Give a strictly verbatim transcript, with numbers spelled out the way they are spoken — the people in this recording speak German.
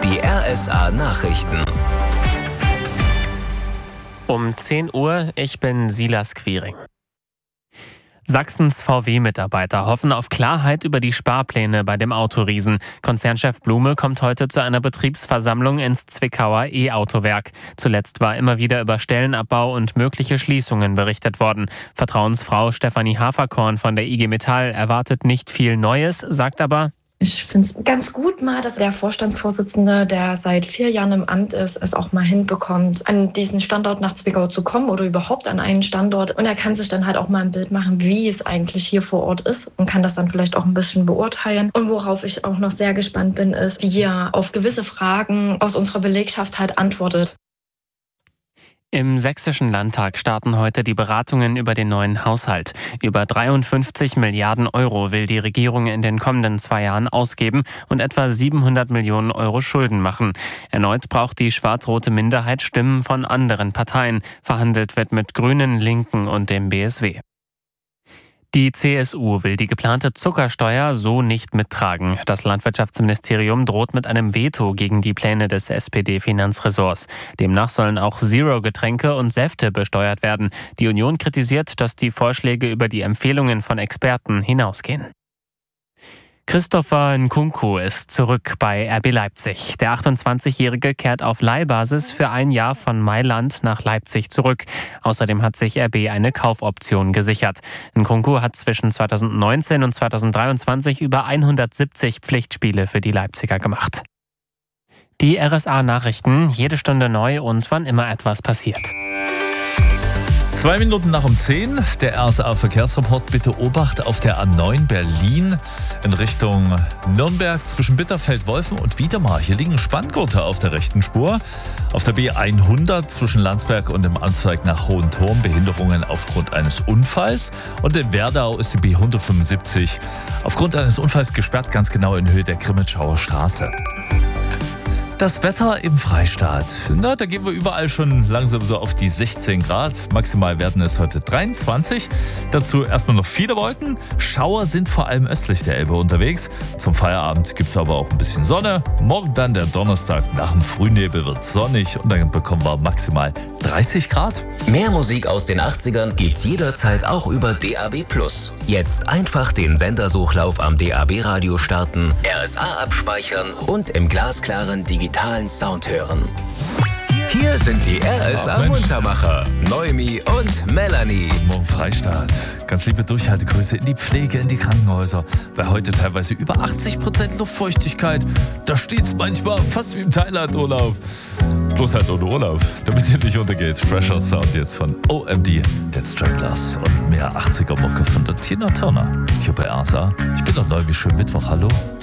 Die R S A-Nachrichten. Um zehn Uhr, ich bin Silas Quiring. Sachsens V W-Mitarbeiter hoffen auf Klarheit über die Sparpläne bei dem Autoriesen. Konzernchef Blume kommt heute zu einer Betriebsversammlung ins Zwickauer E-Autowerk. Zuletzt war immer wieder über Stellenabbau und mögliche Schließungen berichtet worden. Vertrauensfrau Stefanie Haferkorn von der I G Metall erwartet nicht viel Neues, sagt aber: Ich finde es ganz gut mal, dass der Vorstandsvorsitzende, der seit vier Jahren im Amt ist, es auch mal hinbekommt, an diesen Standort nach Zwickau zu kommen oder überhaupt an einen Standort. Und er kann sich dann halt auch mal ein Bild machen, wie es eigentlich hier vor Ort ist und kann das dann vielleicht auch ein bisschen beurteilen. Und worauf ich auch noch sehr gespannt bin, ist, wie er auf gewisse Fragen aus unserer Belegschaft halt antwortet. Im Sächsischen Landtag starten heute die Beratungen über den neuen Haushalt. Über dreiundfünfzig Milliarden Euro will die Regierung in den kommenden zwei Jahren ausgeben und etwa siebenhundert Millionen Euro Schulden machen. Erneut braucht die schwarz-rote Minderheit Stimmen von anderen Parteien. Verhandelt wird mit Grünen, Linken und dem B S W. Die C S U will die geplante Zuckersteuer so nicht mittragen. Das Landwirtschaftsministerium droht mit einem Veto gegen die Pläne des S P D-Finanzressorts. Demnach sollen auch Zero-Getränke und Säfte besteuert werden. Die Union kritisiert, dass die Vorschläge über die Empfehlungen von Experten hinausgehen. Christopher Nkunku ist zurück bei R B Leipzig. Der achtundzwanzigjährige kehrt auf Leihbasis für ein Jahr von Mailand nach Leipzig zurück. Außerdem hat sich R B eine Kaufoption gesichert. Nkunku hat zwischen zweitausendneunzehn und zweitausenddreiundzwanzig über hundertsiebzig Pflichtspiele für die Leipziger gemacht. Die R S A-Nachrichten, jede Stunde neu und wann immer etwas passiert. Zwei Minuten nach um zehn, der R S A-Verkehrsreport. Bitte Obacht auf der A neun Berlin in Richtung Nürnberg zwischen Bitterfeld-Wolfen und Wiedemar. Hier liegen Spanngurte auf der rechten Spur. Auf der B hundert zwischen Landsberg und dem Anzweig nach Hohenturm Behinderungen aufgrund eines Unfalls. Und in Werdau ist die B hundertfünfundsiebzig aufgrund eines Unfalls gesperrt, ganz genau in Höhe der Grimmitschauer Straße. Das Wetter im Freistaat. Na, da gehen wir überall schon langsam so auf die sechzehn Grad. Maximal werden es heute dreiundzwanzig. Dazu erstmal noch viele Wolken. Schauer sind vor allem östlich der Elbe unterwegs. Zum Feierabend gibt es aber auch ein bisschen Sonne. Morgen dann der Donnerstag nach dem Frühnebel wird sonnig und dann bekommen wir maximal dreißig Grad. Mehr Musik aus den achtzigern gibt's jederzeit auch über D A B plus. Jetzt einfach den Sendersuchlauf am D A B-Radio starten, R S A abspeichern und im glasklaren digitalen Sound hören. Hier sind die R S A-Muntermacher, Noemi und Melanie. Guten Morgen, Freistaat. Ganz liebe Durchhaltegrüße in die Pflege, in die Krankenhäuser. Bei heute teilweise über achtzig Prozent Luftfeuchtigkeit. Da steht's manchmal fast wie im Thailand-Urlaub. Bloß halt ohne Urlaub, damit ihr nicht untergeht. Fresher Sound jetzt von O M D, Dead Stranglers und mehr achtziger-Mucke von der Tina Turner. Hier bei R S A. Ich bin doch neu, wie schön Mittwoch, hallo.